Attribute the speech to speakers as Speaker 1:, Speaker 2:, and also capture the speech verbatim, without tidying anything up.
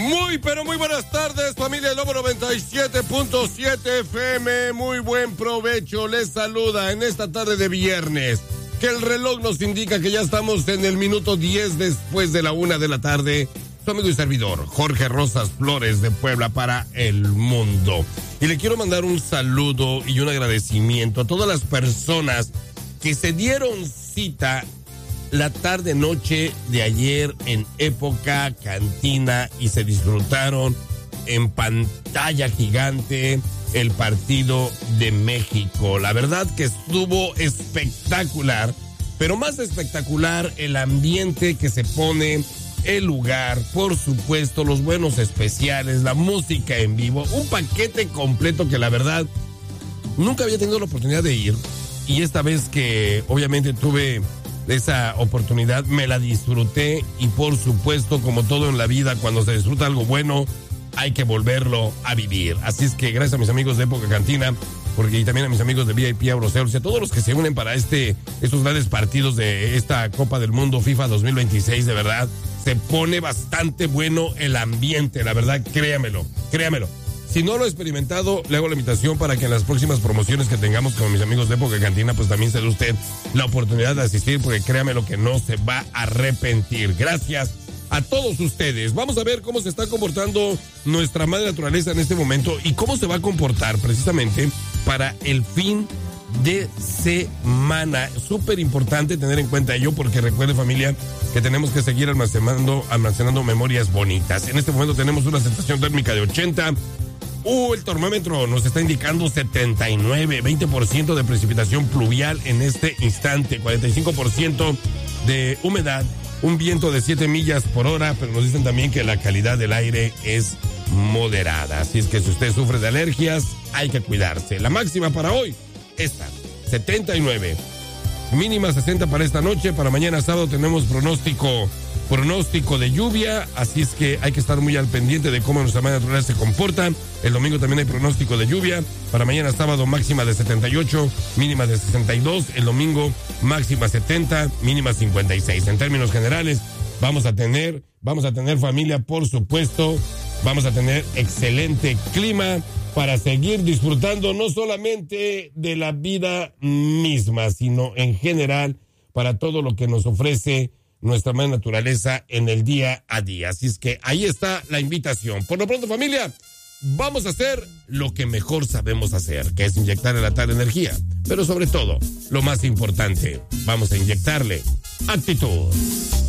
Speaker 1: Muy, pero muy buenas tardes, familia Lobo noventa y siete punto siete F M. Muy buen provecho. Les saluda en esta tarde de viernes, que el reloj nos indica que ya estamos en el minuto diez después de la una de la tarde. Su amigo y servidor, Jorge Rosas Flores, de Puebla para el mundo. Y le quiero mandar un saludo y un agradecimiento a todas las personas que se dieron cita la tarde-noche de ayer en Época Cantina y se disfrutaron en pantalla gigante el partido de México. La verdad que estuvo espectacular, pero más espectacular el ambiente que se pone, el lugar, por supuesto, los buenos especiales, la música en vivo, un paquete completo que la verdad nunca había tenido la oportunidad de ir, y esta vez que obviamente tuve esa oportunidad me la disfruté, y por supuesto, como todo en la vida, cuando se disfruta algo bueno hay que volverlo a vivir. Así es que gracias a mis amigos de Época Cantina, porque y también a mis amigos de V I P Agroceros y a todos los que se unen para este estos grandes partidos de esta Copa del Mundo FIFA dos mil veintiséis. De verdad se pone bastante bueno el ambiente, la verdad, créamelo, créamelo. Si no lo he experimentado, le hago la invitación para que en las próximas promociones que tengamos con mis amigos de Época Cantina, pues también se dé usted la oportunidad de asistir, porque créame lo que no se va a arrepentir. Gracias a todos ustedes. Vamos a ver cómo se está comportando nuestra madre naturaleza en este momento y cómo se va a comportar precisamente para el fin de semana. Súper importante tener en cuenta ello, porque recuerde, familia, que tenemos que seguir almacenando, almacenando memorias bonitas. En este momento tenemos una sensación térmica de ochenta. Uh, el termómetro nos está indicando setenta y nueve, veinte por ciento de precipitación pluvial en este instante, cuarenta y cinco por ciento de humedad, un viento de siete millas por hora, pero nos dicen también que la calidad del aire es moderada. Así es que si usted sufre de alergias, hay que cuidarse. La máxima para hoy, esta, setenta y nueve. Mínima sesenta para esta noche. Para mañana sábado tenemos pronóstico pronóstico de lluvia, así es que hay que estar muy al pendiente de cómo nuestra madre naturaleza se comporta. El domingo también hay pronóstico de lluvia. Para mañana sábado máxima de setenta y ocho, mínima de sesenta y dos. El domingo máxima setenta, mínima cincuenta y seis. En términos generales, vamos a tener, vamos a tener familia, por supuesto, vamos a tener excelente clima para seguir disfrutando no solamente de la vida misma, sino en general para todo lo que nos ofrece nuestra madre naturaleza en el día a día. Así es que ahí está la invitación. Por lo pronto, familia, vamos a hacer lo que mejor sabemos hacer, que es inyectarle a la tarde energía. Pero sobre todo, lo más importante, vamos a inyectarle actitud.